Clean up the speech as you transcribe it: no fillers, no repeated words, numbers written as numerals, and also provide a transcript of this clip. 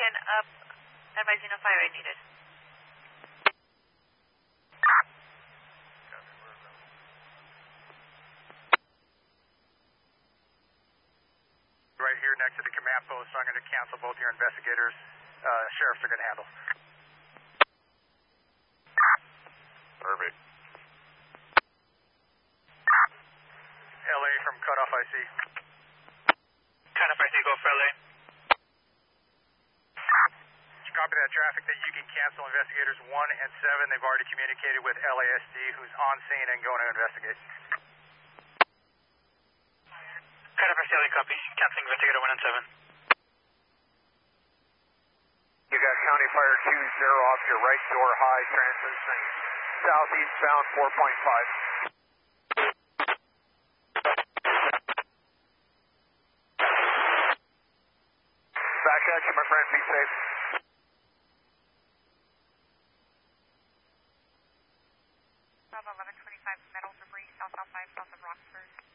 and up. Advising no fire aid needed. Right here next to the command post, so I'm going to cancel both your investigators. Sheriffs are going to handle. Perfect. LA from cutoff IC. Cutoff IC, go for LA. Copy that traffic that you can cancel investigators 1 and 7. They've already communicated with LASD, who's on scene and going to investigate. Cutoff IC, LA copy. Canceling investigator 1 and 7. You got County Fire 2-0 off your right door high, transitioning southeastbound 4.5. Back at you, my friend. Be safe. Bravo 1125, metal debris, south 5 south of Rockford.